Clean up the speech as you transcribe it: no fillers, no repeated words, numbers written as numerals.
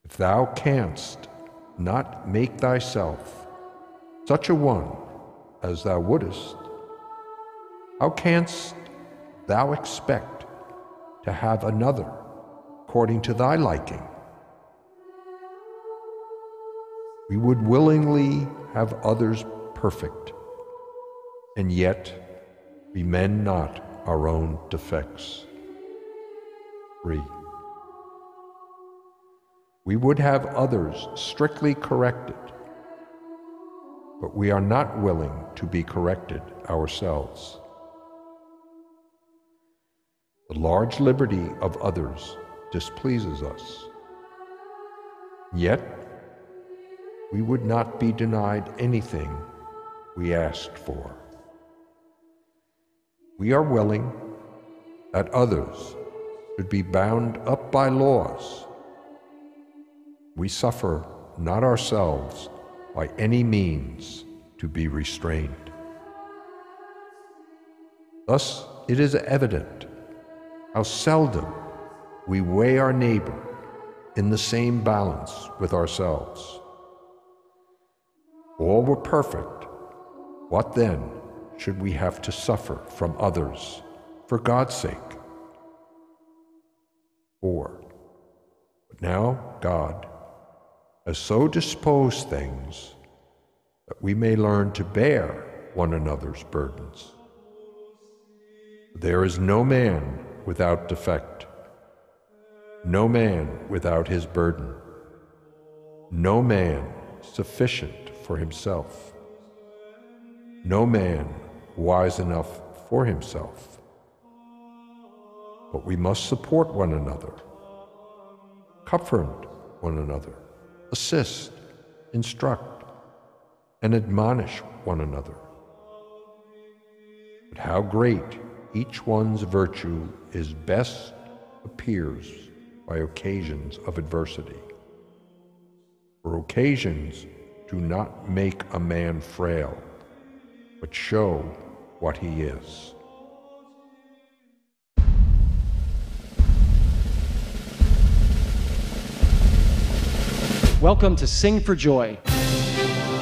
If thou canst not make thyself such a one as thou wouldest, how canst thou expect to have another according to thy liking? We would willingly have others perfect, and yet we mend not our own defects. 3. We would have others strictly corrected, but we are not willing to be corrected ourselves. The large liberty of others displeases us, yet we would not be denied anything we asked for. We are willing that others should be bound up by laws. We suffer not ourselves by any means to be restrained. Thus it is evident how seldom we weigh our neighbor in the same balance with ourselves. All were perfect. What then should we have to suffer from others for God's sake? 4. But now God has so disposed things that we may learn to bear one another's burdens. There is no man without defect, no man without his burden, no man sufficient for himself, no man wise enough for himself. But we must support one another, comfort one another, assist, instruct, and admonish one another. But how great each one's virtue is best appears by occasions of adversity. For occasions do not make a man frail, but show what he is. Welcome to Sing for Joy,